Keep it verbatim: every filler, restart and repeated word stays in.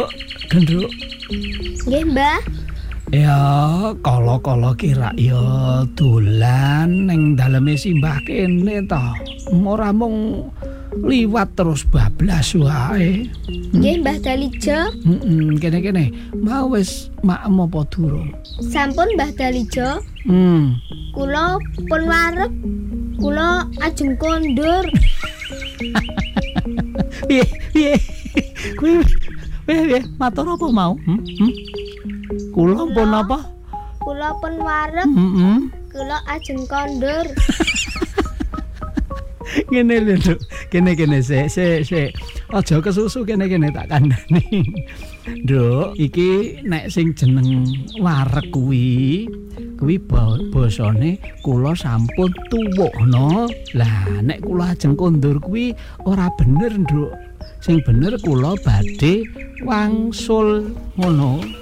Gendruk. Nggih, Mbah. Ya, kala-kala kira ya dolan ning daleme simbah kene ta. Ora mung liwat terus bablas wae. Nggih, Mbah Dalijo. Heeh, kene-kene. Mau wis maem apa durung? Sampun, Mbah Dalijo. Hmm. Kula pun wareg. Kula ajeng kondur. Piye, piye? Kuwi piye, matur apa mau? Hmm? Hmm? Kula pun apa? Kula pun wareg. Heeh. Kula ajeng kondur. Ngene lho, Nduk. Kene-kene sik, sik, sik. Aja kesusu kene-kene tak kandhani. Nduk, iki nek sing jeneng wareg kuwi, kuwi basane kula sampun tuwuhna. Lah nek kula ajeng kondur kuwi ora bener, Nduk. Sing bener kula badhe wangsul ngono.